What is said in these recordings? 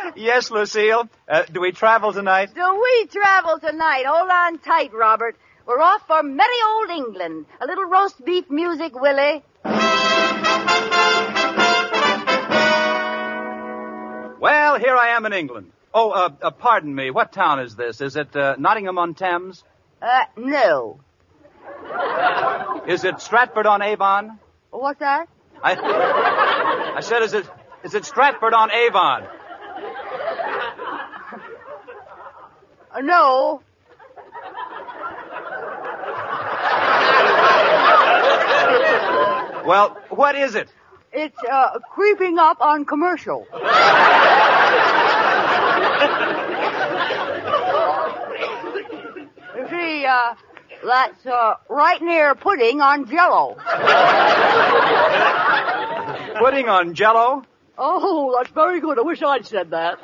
Yes, Lucille. Do we travel tonight? Do we travel tonight? Hold on tight, Robert. We're off for merry old England. A little roast beef music, Willie. Well, here I am in England. Oh, pardon me. What town is this? Is it Nottingham-on-Thames? No. Is it Stratford-on-Avon? What's that? I said, is it Stratford-on-Avon? No. Well, what is it? It's, creeping up on Commercial. You see, that's, right near Pudding on Jell-O. Pudding on Jell-O? Oh, that's very good. I wish I'd said that.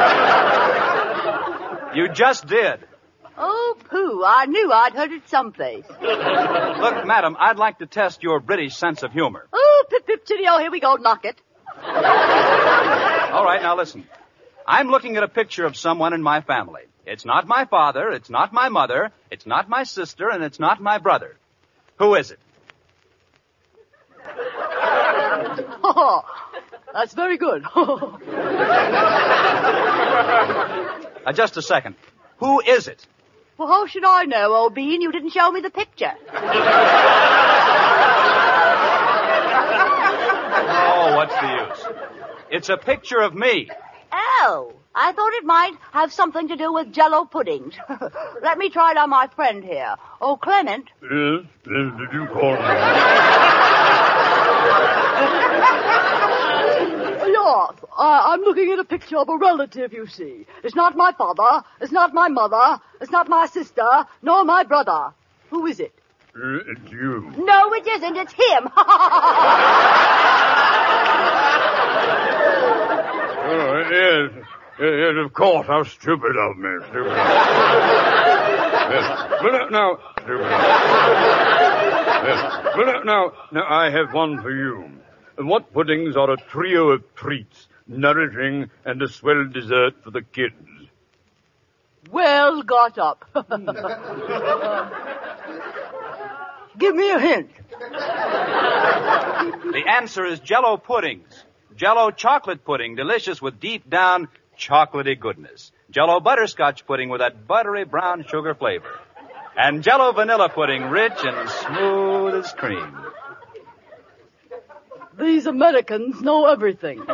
You just did. Oh, pooh. I knew I'd heard it someplace. Look, madam, I'd like to test your British sense of humor. Oh, pip-pip, chitty-o, here we go. Knock it. All right, now listen. I'm looking at a picture of someone in my family. It's not my father, it's not my mother, it's not my sister, and it's not my brother. Who is it? Oh, that's very good. Just a second. Who is it? Well, how should I know, old bean? You didn't show me the picture. Oh, what's the use? It's a picture of me. Oh, I thought it might have something to do with Jell-O puddings. Let me try it on my friend here. Oh, Clement. Yes, did you call me? Yes, I'm looking at a picture of a relative, you see. It's not my father, it's not my mother, it's not my sister, nor my brother. Who is it? It's you. No, it isn't. It's him. Oh, yes, of course. How stupid of me. Stupid. Yes. But now, stupid. Yes. But now, I have one for you. What puddings are a trio of treats, nourishing and a swell dessert for the kids? Well got up. Give me a hint. The answer is Jell-O puddings. Jell-O chocolate pudding, delicious with deep down chocolatey goodness. Jell-O butterscotch pudding with that buttery brown sugar flavor. And Jell-O vanilla pudding, rich and smooth as cream. These Americans know everything.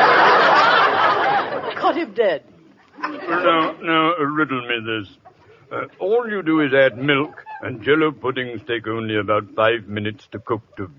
Cut him dead. Now, riddle me this. All you do is add milk, and Jell-O puddings take only about 5 minutes to cook to